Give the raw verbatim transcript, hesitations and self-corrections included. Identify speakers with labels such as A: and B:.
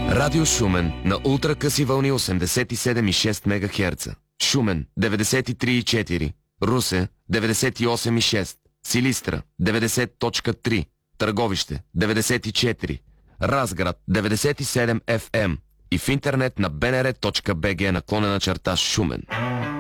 A: Радио Шумен на ултракъси вълни осемдесет и седем и шест мегахерца. Шумен деветдесет и три и четири. Русе деветдесет и осем и шест. Силистра деветдесет точка три. Търговище деветдесет и четири. Разград деветдесет и седем еф ем. И в интернет на бнр точка бг наклонена черта Шумен.